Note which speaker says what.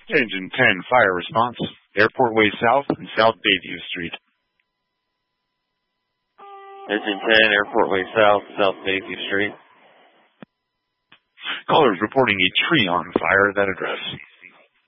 Speaker 1: Engine 10, fire response. Airport Way South and South Bayview Street.
Speaker 2: Engine 10, Airport Way South, South Bayview Street.
Speaker 1: Callers reporting a tree on fire at that address.